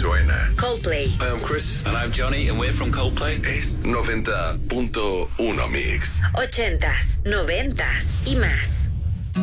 suena. Coldplay. Hi, I'm Chris. And I'm Johnny, and we're from Coldplay. Es 90.1 Mix. 80s, 90s y más.